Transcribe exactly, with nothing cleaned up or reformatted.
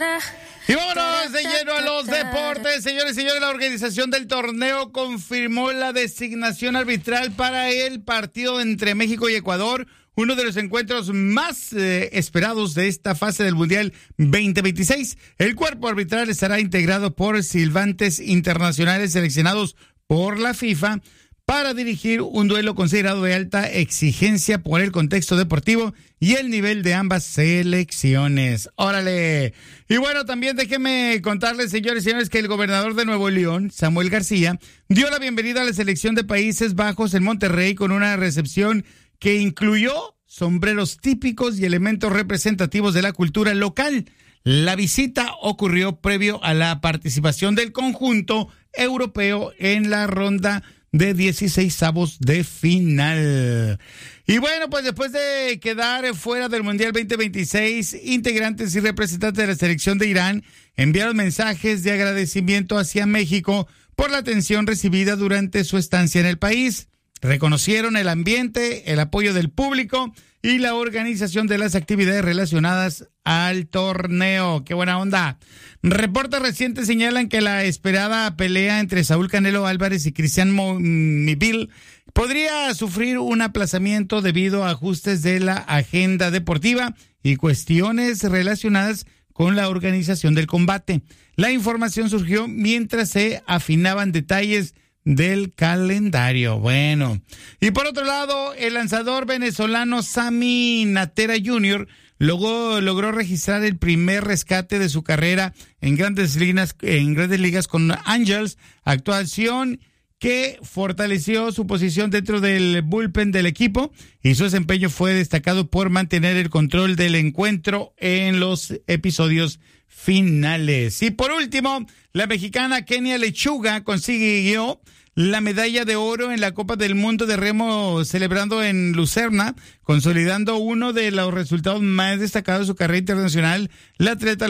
Y vámonos de lleno a los deportes, señores y señores. La organización del torneo confirmó la designación arbitral para el partido entre México y Ecuador, uno de los encuentros más eh, esperados de esta fase del Mundial veinte veintiséis. El cuerpo arbitral estará integrado por silbantes internacionales seleccionados por la FIFA para dirigir un duelo considerado de alta exigencia por el contexto deportivo y el nivel de ambas selecciones. ¡Órale! Y bueno, también déjenme contarles, señores y señores, que el gobernador de Nuevo León, Samuel García, dio la bienvenida a la selección de Países Bajos en Monterrey con una recepción que incluyó sombreros típicos y elementos representativos de la cultura local. La visita ocurrió previo a la participación del conjunto europeo en la ronda de dieciseisavos de final. Y bueno, pues después de quedar fuera del Mundial veinte veintiséis, integrantes y representantes de la selección de Irán enviaron mensajes de agradecimiento hacia México por la atención recibida durante su estancia en el país. Reconocieron el ambiente, el apoyo del público y la organización de las actividades relacionadas al torneo. ¡Qué buena onda! Reportes recientes señalan que la esperada pelea entre Saúl Canelo Álvarez y Cristian Mivil podría sufrir un aplazamiento debido a ajustes de la agenda deportiva y cuestiones relacionadas con la organización del combate. La información surgió mientras se afinaban detalles del calendario. Bueno, y por otro lado, el lanzador venezolano Sammy Natera junior logró, logró registrar el primer rescate de su carrera en grandes ligas, en grandes ligas con Angels, actuación que fortaleció su posición dentro del bullpen del equipo, y su desempeño fue destacado por mantener el control del encuentro en los episodios finales. Y por último, la mexicana Kenia Lechuga consiguió la medalla de oro en la Copa del Mundo de Remo celebrando en Lucerna, consolidando uno de los resultados más destacados de su carrera internacional. La atleta